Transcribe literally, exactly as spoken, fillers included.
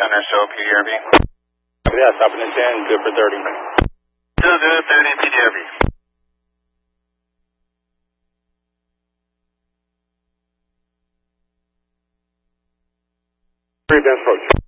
Center, show P D R B. Yeah, stopping at ten, good for thirty. Still good, thirty P D R B. Three, Ben approach.